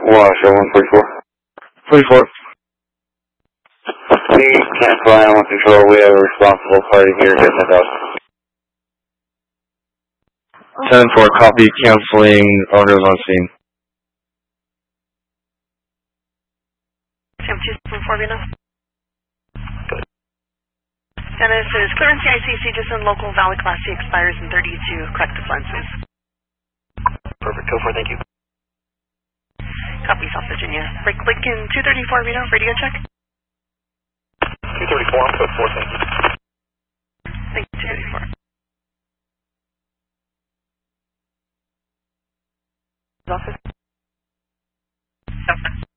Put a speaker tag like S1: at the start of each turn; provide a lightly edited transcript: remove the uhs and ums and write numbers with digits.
S1: Show 144.
S2: 44.
S1: We can't fly on control. We have a responsible party here getting us out.
S2: 10-4, copy, canceling, owners on scene.
S3: Sam 274, Vino. Dennis is clearance CICC just in local valid class C expires in 32, corrective lenses.
S4: Perfect, go for it, thank you.
S3: Copy, South Virginia. Break Lincoln 234, Vino, radio check.
S4: 234, I'm code 4, thank you.
S3: Thank you, 234. Office.